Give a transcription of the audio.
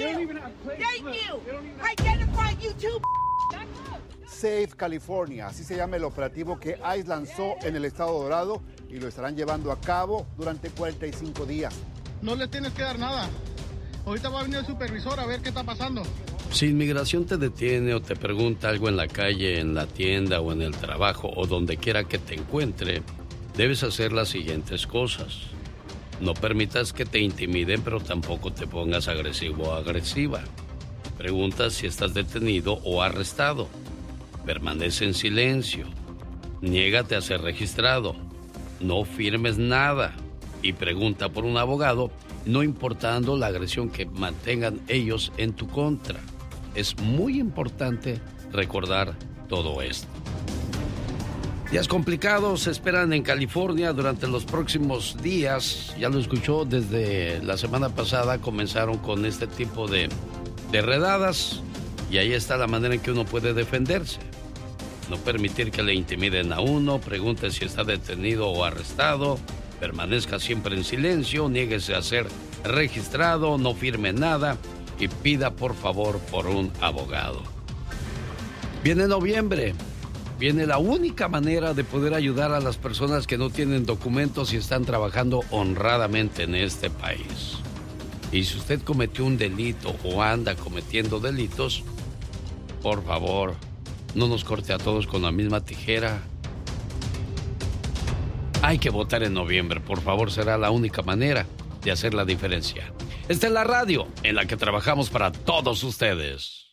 Thank you. Identify you too. Safe California, así se llama el operativo que ICE lanzó en el estado Dorado y lo estarán llevando a cabo durante 45 días. No le tienes que dar nada. Ahorita va a venir el supervisor a ver qué está pasando. Si inmigración te detiene o te pregunta algo en la calle, en la tienda o en el trabajo o donde quiera que te encuentre, debes hacer las siguientes cosas. No permitas que te intimiden, pero tampoco te pongas agresivo o agresiva. Pregunta si estás detenido o arrestado. Permanece en silencio. Niégate a ser registrado. No firmes nada. Y pregunta por un abogado, no importando la agresión que mantengan ellos en tu contra. Es muy importante recordar todo esto. Días complicados se esperan en California durante los próximos días. Ya lo escuchó, desde la semana pasada comenzaron con este tipo de redadas. Y ahí está la manera en que uno puede defenderse. No permitir que le intimiden a uno, pregunte si está detenido o arrestado, permanezca siempre en silencio, niéguese a ser registrado, no firme nada y pida por favor por un abogado. Viene noviembre, viene la única manera de poder ayudar a las personas que no tienen documentos y están trabajando honradamente en este país. Y si usted cometió un delito o anda cometiendo delitos, por favor, no nos corte a todos con la misma tijera. Hay que votar en noviembre, por favor, será la única manera de hacer la diferencia. Esta es la radio en la que trabajamos para todos ustedes.